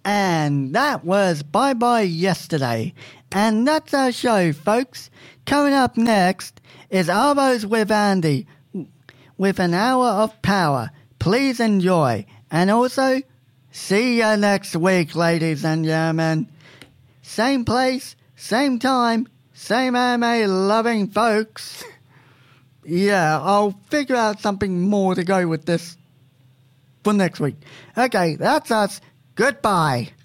And that was Bye Bye Yesterday. And that's our show, folks. Coming up next is Arvos with Andy with an hour of power. Please enjoy. And also, see you next week, ladies and gentlemen. Same place, same time, same anime-loving folks. Yeah, I'll figure out something more to go with this for next week. Okay, that's us. Goodbye.